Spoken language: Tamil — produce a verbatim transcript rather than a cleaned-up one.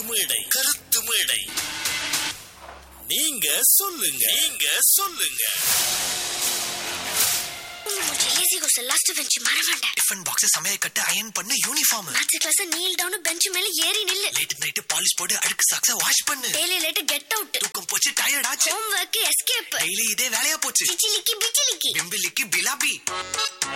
கருத்து மேடை கருத்து மேடை நீங்க சொல்லுங்க நீங்க சொல்லுங்க मुझे लेजी को से लास्ट बेंच मारा मांडा टिफिन बॉक्स समय कट अयन பண்ணு யூனிஃபார்ம் அடுத்த கிளாஸ் நீல் டவுன் பெஞ்ச் மேல ஏறி நில்லு லேட் நைட் பாலிஷ் போடு அடுக்கு சாக்ஸ வாஷ் பண்ணு டெய்லி லேட் கெட் அவுட் தூக்கம் போச்சு டயர்ட் ஆச்சு ஹோம் வொர்க் எஸ்கேப் டெய்லி இதே வேலையா போச்சு சிச்சிலிக்கி பிச்சிலிக்கி பிம்பிலிக்கி பிலாபி